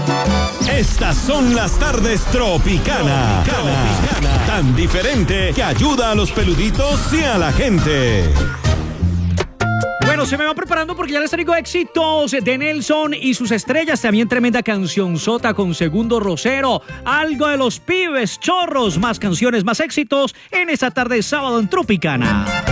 Estas son las tardes Tropicana. Tan diferente que ayuda a los peluditos y a la gente. Bueno, se me van preparando porque ya les traigo éxitos de Nelson y sus estrellas. También tremenda cancionzota con Segundo Rosero. Algo de los Pibes Chorros. Más canciones, más éxitos en esta tarde sábado en Tropicana.